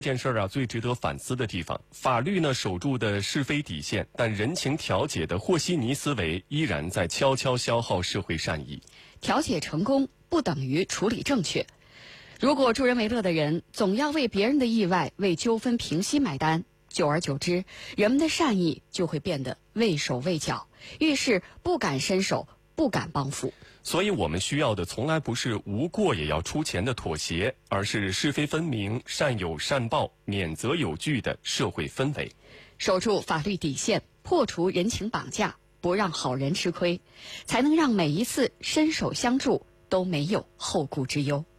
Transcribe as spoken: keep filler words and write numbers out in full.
这件事儿啊，最值得反思的地方，法律呢守住的是非底线，但人情调解的和稀泥思维依然在悄悄消耗社会善意。 调解成功不等于处理正确。如果助人为乐的人总要为别人的意外、为纠纷平息买单，久而久之，人们的善意就会变得畏手畏脚，遇事不敢伸手，不敢帮扶。 所以我们需要的从来不是无过也要出钱的妥协，而是是非分明、善有善报、免责有据的社会氛围。 守住法律底线，破除人情绑架，不让好人吃亏，才能让每一次伸手相助都没有后顾之忧。